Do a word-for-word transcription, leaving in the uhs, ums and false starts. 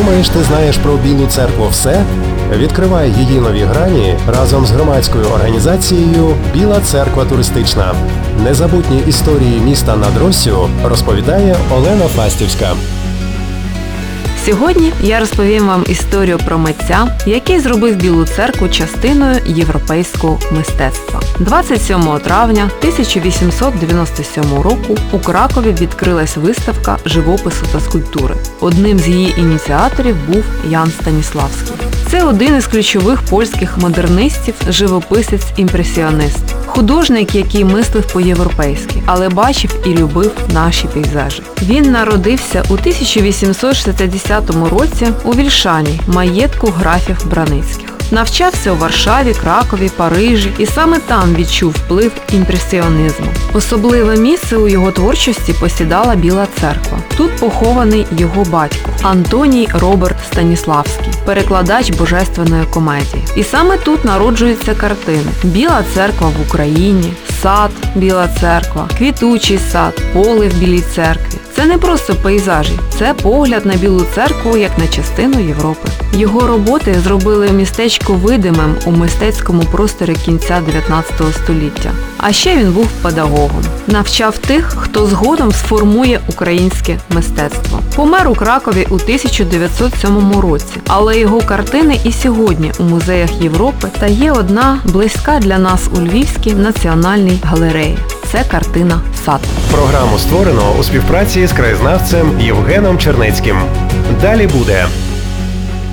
Думаєш, ти знаєш про Білу церкву все? Відкривай її нові грані разом з громадською організацією «Біла церква туристична». Незабутні історії міста над Россю розповідає Олена Фастівська. Сьогодні я розповім вам історію про митця, який зробив Білу церкву частиною європейського мистецтва. двадцять сьомого травня тисяча вісімсот дев'яносто сьомого року у Кракові відкрилась виставка живопису та скульптури. Одним з її ініціаторів був Ян Станіславський. Це один із ключових польських модернистів, живописець-імпресіонист. Художник, який мислив по-європейськи, але бачив і любив наші пейзажі. Він народився у тисяча вісімсот шістдесятому році у Вільшані, маєтку графів Браницьких. Навчався у Варшаві, Кракові, Парижі і саме там відчув вплив імпресіонізму. Особливе місце у його творчості посідала Біла церква. Тут похований його батько Антоній Роберт Станіславський, перекладач Божественної комедії. І саме тут народжуються картини «Біла церква в Україні», «Сад», «Біла церква», «Квітучий сад», «Поле в Білій церкві». Це не просто пейзажі, це погляд на Білу церкву як на частину Європи. Його роботи зробили містечко видимим у мистецькому просторі кінця дев'ятнадцятого століття. А ще він був педагогом. Навчав тих, хто згодом сформує українське мистецтво. Помер у Кракові у тисяча дев'ятсот сьомому році, але його картини і сьогодні у музеях Європи та є одна близька для нас у Львівській національній галереї. Це картина «Сад». Програму створено у співпраці з краєзнавцем Євгеном Чернецьким. Далі буде.